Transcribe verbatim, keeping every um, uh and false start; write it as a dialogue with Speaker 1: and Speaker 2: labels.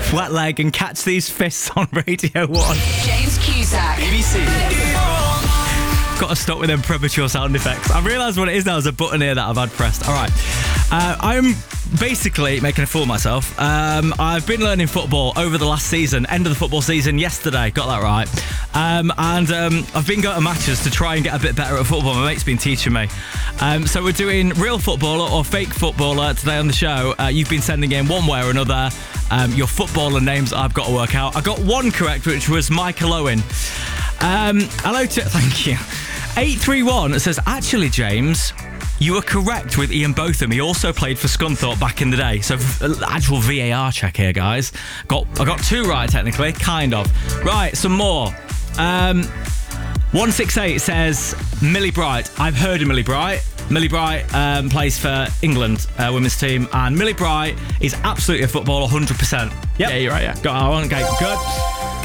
Speaker 1: wet leg and catch these fists on Radio one.
Speaker 2: James Cusack.
Speaker 3: B B C.
Speaker 1: Got to stop with them premature sound effects. I realised what it is now. There's a button here that I've had pressed. All right. Uh, I'm basically making a fool of myself. Um, I've been learning football over the last season, end of the football season yesterday. Got that right. Um, and um, I've been going to matches to try and get a bit better at football. My mate's been teaching me. Um, so we're doing real footballer or fake footballer today on the show. Uh, you've been sending in one way or another um, your footballer names I've got to work out. I got one correct, which was Michael Owen. Um, hello to... Thank you. eight three one says, actually, James, you were correct with Ian Botham. He also played for Scunthorpe back in the day. So, actual V A R check here, guys. Got I got two right, technically. Kind of. Right, some more. Um, one six eight says, Millie Bright. I've heard of Millie Bright. Millie Bright um, plays for England uh, women's team. And Millie Bright is absolutely a footballer, one hundred percent. Yep.
Speaker 3: Yeah, you're right, yeah.
Speaker 1: Got on, okay, good.